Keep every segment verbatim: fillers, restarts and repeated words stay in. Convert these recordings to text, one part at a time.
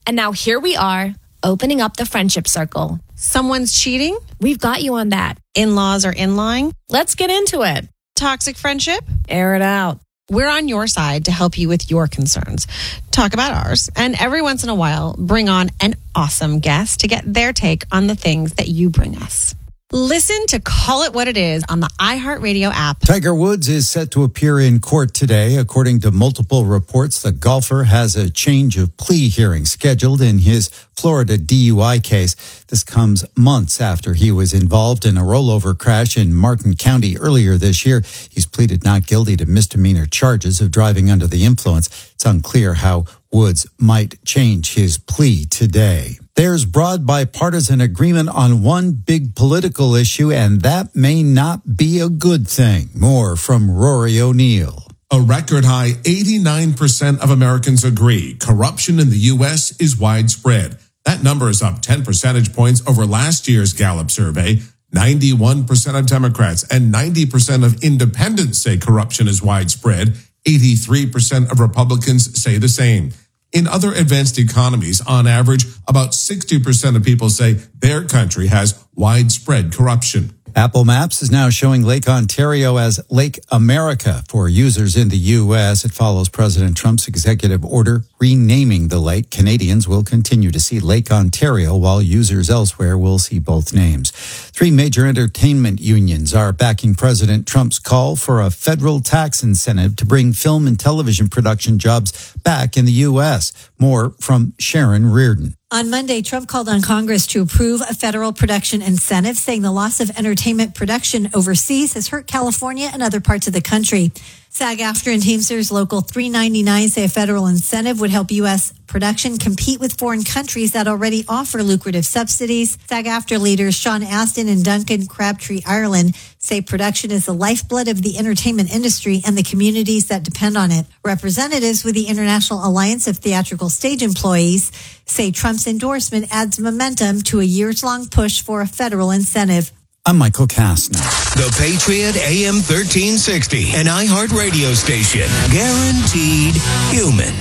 And now here we are, opening up the friendship circle. Someone's cheating? We've got you on that. In-laws are in-lying? Let's get into it. Toxic friendship? Air it out. We're on your side to help you with your concerns. Talk about ours. And every once in a while, bring on an awesome guest to get their take on the things that you bring us. Listen to Call It What It Is on the iHeartRadio app. Tiger Woods is set to appear in court today. According to multiple reports, the golfer has a change of plea hearing scheduled in his Florida D U I case. This comes months after he was involved in a rollover crash in Martin County earlier this year. He's pleaded not guilty to misdemeanor charges of driving under the influence. It's unclear how Woods might change his plea today. There's broad bipartisan agreement on one big political issue, and that may not be a good thing. More from Rory O'Neill. A record high eighty-nine percent of Americans agree corruption in the U S is widespread. That number is up ten percentage points over last year's Gallup survey. ninety-one percent of Democrats and ninety percent of independents say corruption is widespread. eighty-three percent of Republicans say the same. In other advanced economies, on average, about sixty percent of people say their country has widespread corruption. Apple Maps is now showing Lake Ontario as Lake America for users in the U S. It follows President Trump's executive order renaming the lake. Canadians will continue to see Lake Ontario, while users elsewhere will see both names. Three major entertainment unions are backing President Trump's call for a federal tax incentive to bring film and television production jobs back in the U S. More from Sharon Reardon. On Monday, Trump called on Congress to approve a federal production incentive, saying the loss of entertainment production overseas has hurt California and other parts of the country. SAG-AFTRA and Teamsters Local three ninety-nine say a federal incentive would help U S production compete with foreign countries that already offer lucrative subsidies. SAG-AFTRA leaders Sean Astin and Duncan Crabtree Ireland say production is the lifeblood of the entertainment industry and the communities that depend on it. Representatives with the International Alliance of Theatrical Stage Employees say Trump's endorsement adds momentum to a years-long push for a federal incentive. I'm Michael Kastner. The Patriot A M thirteen sixty, an iHeart radio station. Guaranteed human.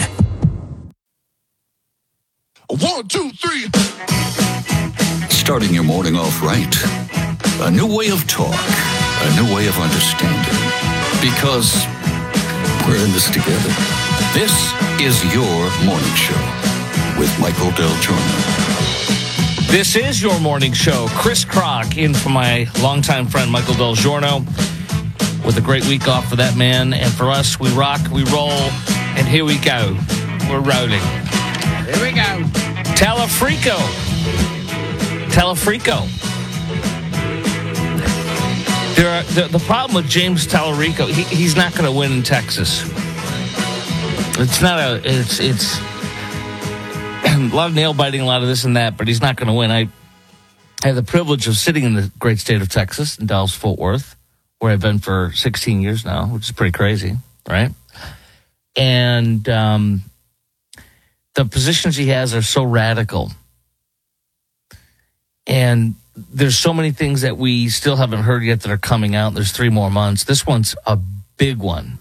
One, two, three. Starting your morning off right. A new way of talk. A new way of understanding. Because we're in this together. This is your morning show with Michael Del Giorno. This is your morning show. Chris Crock in for my longtime friend Michael Del Giorno with a great week off for that man. And for us, we rock, we roll, and here we go. We're rolling. Here we go. Telefrico. Telefrico. There are, the, the problem with James Telefrico, he, he's not going to win in Texas. It's not a, it's, it's, a lot of nail biting, a lot of this and that, but he's not going to win. I had the privilege of sitting in the great state of Texas, in Dallas-Fort Worth, where I've been for sixteen years now, which is pretty crazy, right? And um, the positions he has are so radical. And there's so many things that we still haven't heard yet that are coming out. There's three more months. This one's a big one.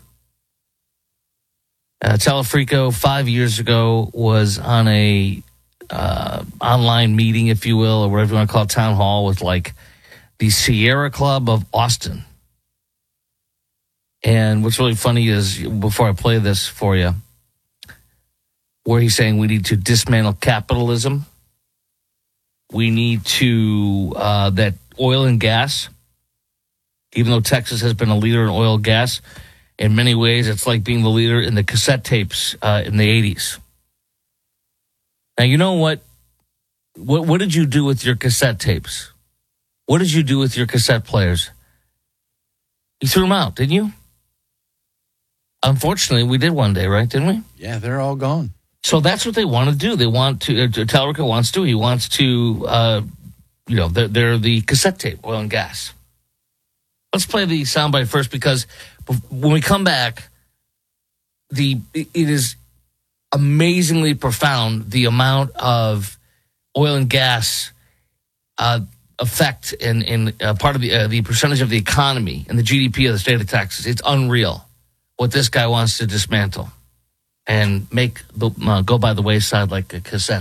Uh, Telefrico, five years ago, was on a uh, online meeting, if you will, or whatever you want to call it, town hall, with like the Sierra Club of Austin. And what's really funny is, before I play this for you, where he's saying we need to dismantle capitalism. We need to, uh, that oil and gas, even though Texas has been a leader in oil and gas, in many ways, it's like being the leader in the cassette tapes uh, in the eighties. Now, you know what? what? What did you do with your cassette tapes? What did you do with your cassette players? You threw them out, didn't you? Unfortunately, we did one day, right? Didn't we? Yeah, they're all gone. So that's what they want to do. They want to, uh, Telefrico wants to, he wants to, uh, you know, they're, they're the cassette tape, oil and gas. Let's play the soundbite first, because when we come back, the it is amazingly profound, the amount of oil and gas uh, effect in, in uh, part of the uh, the percentage of the economy and the G D P of the state of Texas. It's unreal what this guy wants to dismantle and make the, uh, go by the wayside like a cassette.